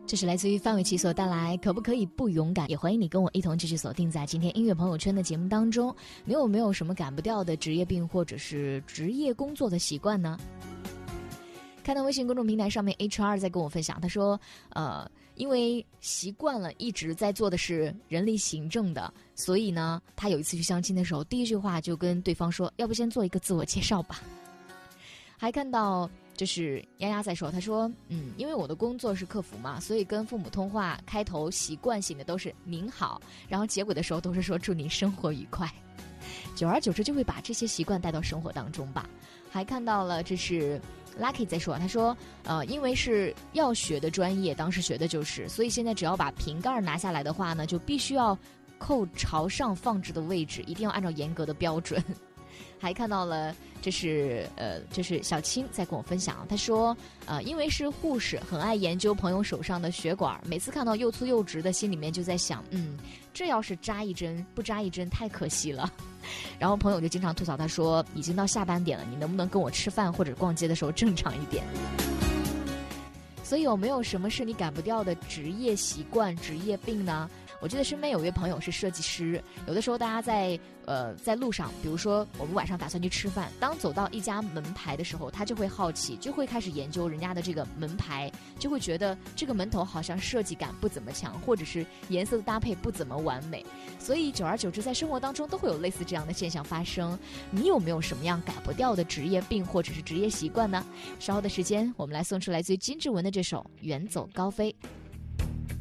这是来自于范玮琪所带来可不可以不勇敢，也欢迎你跟我一同继续锁定在今天音乐朋友圈的节目当中。你有没有什么改不掉的职业病或者是职业工作的习惯呢？看到微信公众平台上面 HR 在跟我分享，他说因为习惯了一直在做的是人力行政的，所以呢他有一次去相亲的时候，第一句话就跟对方说，要不先做一个自我介绍吧。还看到就是丫丫在说，他说因为我的工作是客服嘛，所以跟父母通话开头习惯性的都是您好，然后结尾的时候都是说祝您生活愉快，久而久之就会把这些习惯带到生活当中吧。还看到了这是 Lucky 在说，他说因为是要学的专业，当时学的就是，所以现在只要把瓶盖拿下来的话呢，就必须要扣朝上放置的位置，一定要按照严格的标准。还看到了这是小青在跟我分享，他说因为是护士，很爱研究朋友手上的血管，每次看到又粗又直的，心里面就在想这要是扎一针不扎一针太可惜了。然后朋友就经常吐槽他说，已经到下班点了，你能不能跟我吃饭或者逛街的时候正常一点。所以有没有什么是你改不掉的职业习惯职业病呢？我记得身边有一位朋友是设计师，有的时候大家在路上，比如说我们晚上打算去吃饭，当走到一家门牌的时候，他就会好奇，就会开始研究人家的这个门牌，就会觉得这个门头好像设计感不怎么强，或者是颜色的搭配不怎么完美，所以久而久之在生活当中都会有类似这样的现象发生。你有没有什么样改不掉的职业病或者是职业习惯呢？稍后的时间我们来送出来自于金志文的这首远走高飞。